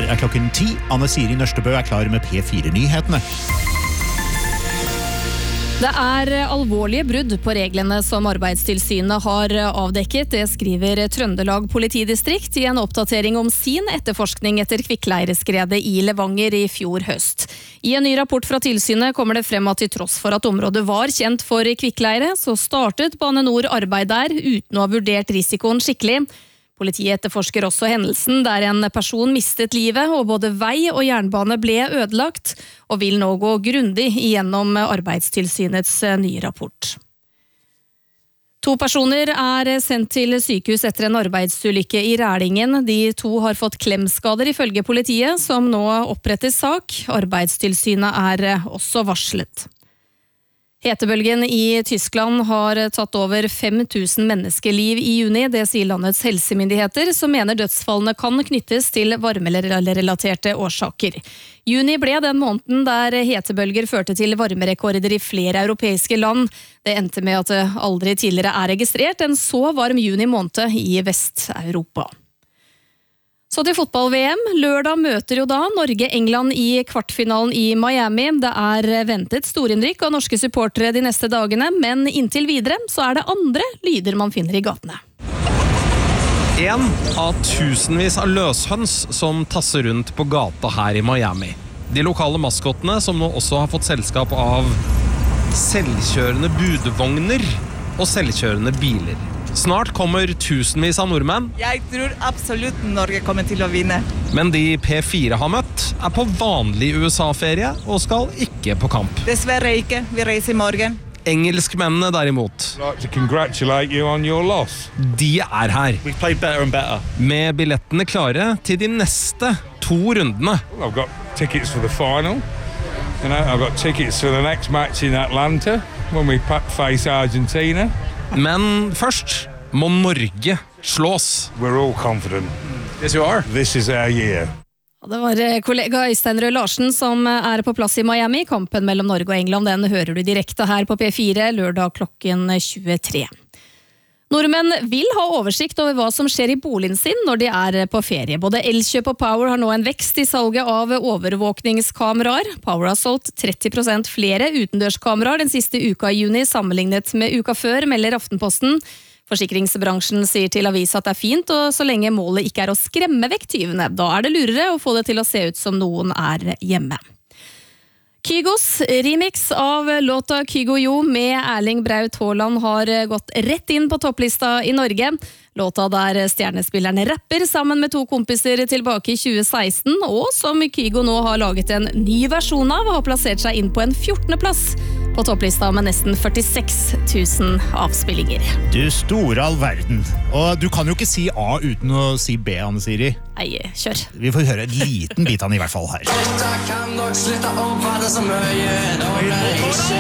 Her klokken 10. Anne Siri Nørstebø klar med P4-nyhetene. Det alvorlige brudd på reglene som Arbeidstilsynet har avdekket. Det skriver Trøndelag politidistrikt i en oppdatering om sin etterforskning etter kvikkleireskredet i Levanger i fjor høst. I en ny rapport fra tilsynet kommer det frem at til tross for at området var kjent for kvikkleire, så startet Bane Nor arbeid der uten å ha vurdert risikoen skikkelig. Politiet etterforsker også hendelsen der en person mistet livet, og både vei og jernbane ble ødelagt, og vil nå gå grundig igjennom Arbeidstilsynets nye rapport. 2 personer sendt til sykehus etter en arbeidsulykke i Rælingen. De 2 har fått klemskader ifølge politiet, som nå oppretter sak. Arbeidstilsynet også varslet. Hetebølgen i Tyskland har tatt over 5000 menneskeliv i juni. Det sier landets helsemyndigheter, som mener dødsfallene kan knyttes til varmerelaterte årsaker. Juni ble den måneden der hetebølger førte til varmerekorder i flere europeiske land. Det endte med at det aldri tidligere registrert en så varm juni måned i Vest-Europa. Så til fotball-VM. Lørdag møter jo da Norge-England i kvartfinalen i Miami. Det ventet storinnrykk av norske supportere de neste dagene, men inntil videre så det andre lyder man finner i gatene. En av tusenvis av løshøns som tasser rundt på gata her i Miami. De lokale maskottene som nå også har fått selskap av selvkjørende budvogner og selvkjørende biler. Snart kommer tusenvis av nordmenn. Jeg tror absolutt Norge kommer til å vinne. Men de P4 har møtt på vanlig USA-ferie og skal ikke på kamp. Dessverre ikke. Vi reiser i morgen. Engelskmennene derimot. I'd like to congratulate you on your loss. De her. We played better and better. Med billettene klare til de neste 2 rundene. Well, I've got tickets for the final. You know, I've got tickets for the next match in Atlanta when we face Argentina. Men først må Norge slås. We're all confident. Yes, you are. This is our year. Det var kollega Øystein Røe Larsen som på plass i Miami. Kampen mellom Norge og England, den hører du direkte her på P4 lørdag klokken 23. Nordmenn vil ha oversikt over hva som skjer i boligen sin når de på ferie. Både Elkjøp og Power har nå en vekst i salget av overvåkningskameraer. Power har solgt 30% flere utendørskameraer den siste uka i juni sammenlignet med uka før, melder Aftenposten. Forsikringsbransjen sier til avisa at det fint, og så lenge målet ikke å skremme vekk tyvene. Da det lurere å få det til å se ut som noen hjemme. Kygos remix av låta Kygo Jo med Erling Braut Haaland har gått rett inn på topplista i Norge. Låta der stjernespilleren rapper sammen med 2 kompiser tilbake i 2016, og som Kygo nå har laget en ny versjon av, og har plassert seg inn på en 14. plass på topplista med nesten 46 000 avspillinger. Du store all verden. Og du kan jo ikke si A uten å si B, Anne Siri. Nei, kjør. Vi får høre en liten bit av den i hvert fall her. Dette kan nok slutte å være så mye, nå det ikke